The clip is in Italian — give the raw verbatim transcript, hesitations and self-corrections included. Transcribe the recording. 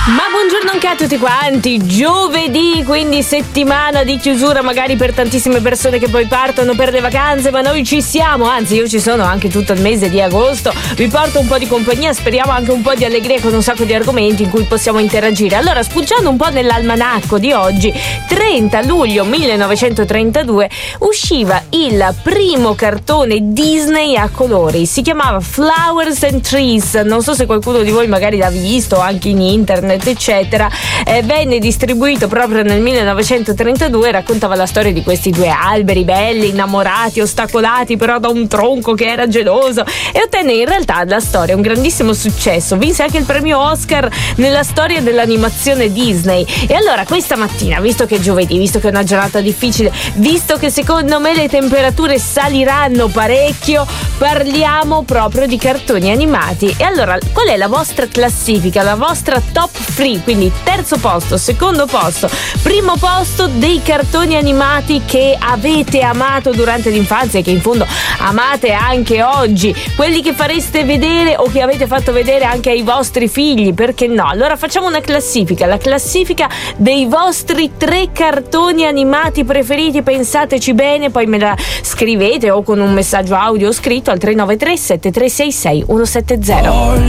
Ma buongiorno anche a tutti quanti, giovedì, quindi settimana di chiusura magari per tantissime persone che poi partono per le vacanze, ma noi ci siamo, anzi io ci sono anche tutto il mese di agosto, vi porto un po' di compagnia, speriamo anche un po' di allegria con un sacco di argomenti in cui possiamo interagire. Allora, spulciando un po' nell'almanacco di oggi, trenta luglio millenovecentotrentadue usciva il primo cartone Disney a colori, si chiamava Flowers and Trees, non so se qualcuno di voi magari l'ha visto anche in internet eccetera, eh, venne distribuito proprio nel millenovecentotrentadue, raccontava la storia di questi due alberi belli, innamorati, ostacolati però da un tronco che era geloso, e ottenne in realtà la storia un grandissimo successo, vinse anche il premio Oscar nella storia dell'animazione Disney. E allora questa mattina, visto che è giovedì, visto che è una giornata difficile, visto che secondo me le temperature saliranno parecchio, parliamo proprio di cartoni animati. E allora, qual è la vostra classifica, la vostra top free, quindi terzo posto, secondo posto, primo posto dei cartoni animati che avete amato durante l'infanzia e che in fondo amate anche oggi, quelli che fareste vedere o che avete fatto vedere anche ai vostri figli, perché no? Allora facciamo una classifica, la classifica dei vostri tre cartoni animati preferiti, pensateci bene, poi me la scrivete o con un messaggio audio scritto al tre nove tre sette tre sei sei uno sette zero.